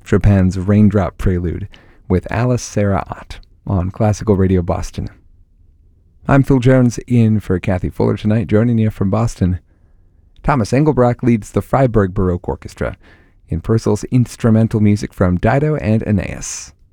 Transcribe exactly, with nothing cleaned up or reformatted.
Chopin's Raindrop Prelude with Alice Sarah Ott on Classical Radio Boston. I'm Phil Jones in for Kathy Fuller tonight, joining you from Boston. Thomas Engelbrecht leads the Freiburg Baroque Orchestra in Purcell's instrumental music from Dido and Aeneas.